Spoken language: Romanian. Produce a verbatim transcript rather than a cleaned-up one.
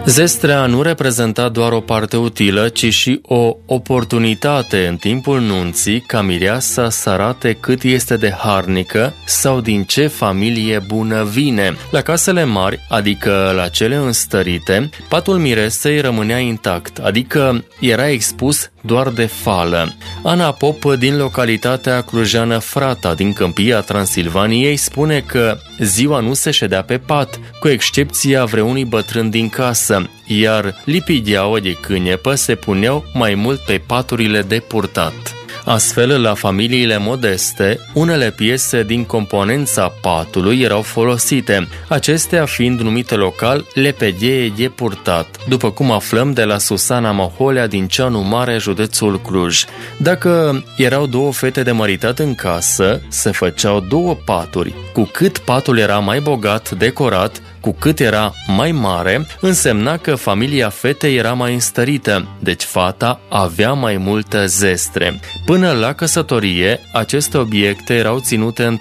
Zestrea nu reprezenta doar o parte utilă, ci și o oportunitate în timpul nunții ca mireasa să arate cât este de harnică sau din ce familie bună vine. La casele mari, adică la cele înstărite, patul miresei rămânea intact, adică era expus doar de fală. Ana Pop din localitatea clujană Frata, din câmpia Transilvaniei, spune că ziua nu se ședea pe pat, cu excepția vreunui bătrân din casă, iar lipideaua de cânepă se puneau mai mult pe paturile de purtat. Astfel, la familiile modeste, unele piese din componența patului erau folosite, acestea fiind numite local lepedie de purtat, după cum aflăm de la Susana Maholea din Ceanu Mare, județul Cluj. Dacă erau două fete de măritat în casă, se făceau două paturi. Cu cât patul era mai bogat decorat, cu cât era mai mare, însemna că familia fetei era mai înstărită, deci fata avea mai multă zestre. Până la căsătorie, aceste obiecte erau ținute în